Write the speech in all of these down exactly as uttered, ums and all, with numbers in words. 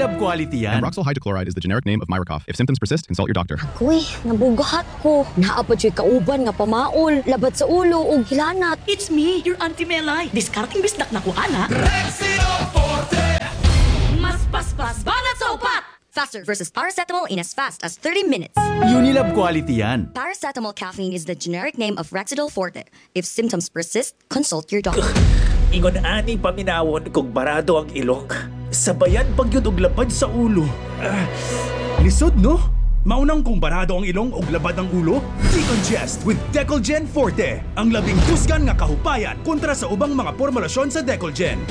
Unilab quality yan. Amroxol hydrochloride is the generic name of Myracoff. If symptoms persist, consult your doctor. Uy, nabugahat ko. Naapad siya kauban nga pamaol, labat sa ulo ug hilanat. It's me, your Auntie Melay. Discarding bisdak na ko, ana. Rexidol Forte! Mas paspas, banat sa upat! Faster versus paracetamol in as fast as thirty minutes. Unilab quality yan. Paracetamol caffeine is the generic name of Rexidol Forte. If symptoms persist, consult your doctor. Ingon ani paminawon kung barado ang ilok. Sabayan pagyud og lapad sa ulo. Uh, lisod no? Maunang kung barado ang ilong og labad ang ulo? Decongest with Decolgen Forte. Ang labing tusgan nga kahupayan kontra sa ubang mga formulasyon sa Decolgen.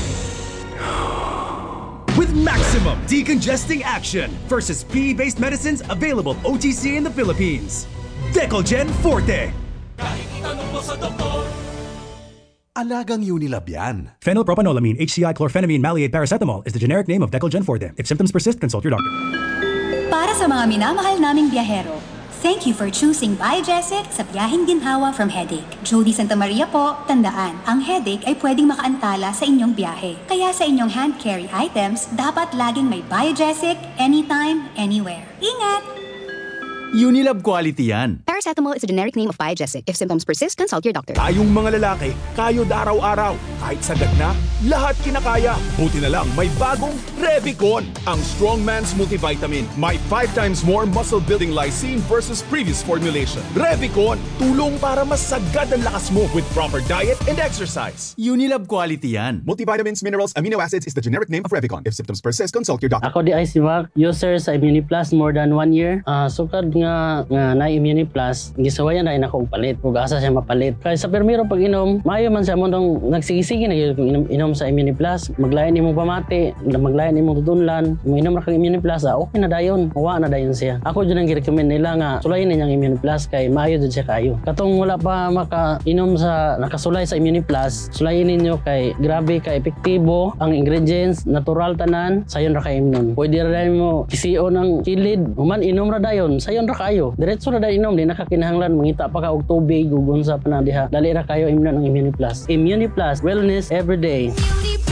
With maximum decongesting action versus P E-based medicines available O T C in the Philippines. Decolgen Forte. Kahit itanong mo sa doktor, Alagang Unilab yan. Phenylpropanolamine, H C I, chlorphenamine, maleate, paracetamol is the generic name of Decolgen Forte. If symptoms persist, consult your doctor. Para sa mga minamahal naming biyahero, thank you for choosing Biogesic sa biyaheng ginhawa from headache. Jody Santa Maria po, tandaan, ang headache ay pwedeng makaantala sa inyong biyahe. Kaya sa inyong hand carry items, dapat laging may Biogesic anytime, anywhere. Ingat! Unilab quality yan. Paracetamol is a generic name of Biogesic. If symptoms persist, consult your doctor. Tayong mga lalaki, kayod araw-araw. Kahit sagad na, lahat kinakaya. Buti na lang, may bagong Revicon, ang strong man's multivitamin. May five times more muscle-building lysine versus previous formulation. Revicon, tulong para mas sagad ang lakas mo with proper diet and exercise. Unilab quality yan. Multivitamins, minerals, amino acids is the generic name of Revicon. If symptoms persist, consult your doctor. Ako di ay si Mac, user sa ImmuniPlus more than one year. Uh, sukad nga nga na ImmuniPlus, gisawayan na ako palit. Ug asa siya mapalit. Kaya sa permiro pag inom, maayo man sa mundong nagsige-sige na gyud inom, inom sa ImmuniPlus. Maglayan imong pamati, maglayan imong tudunlan, mo inom ra kag ImmuniPlus, ah, okay na dayon. Wa na dayon siya. Ako jud ang gi-recommend nila nga sulayin ninyang ImmuniPlus kay maayo jud siya kayo. Katong wala pa maka-inom sa nakasulay sa ImmuniPlus, sulayin ninyo kay grabe ka epektibo ang ingredients, natural tanan, sayon ra kay imnon. Pwede ra dayon mo kisiyo ng kilid, human inom ra dayon, sayon ra kayo. Diretso na dayon inom, di nakakinahanglan mangita pa ka og tubig ug unsa pa na diha. Dali ra kayo imnon ang ImmuniPlus. ImmuniPlus, wellness every day.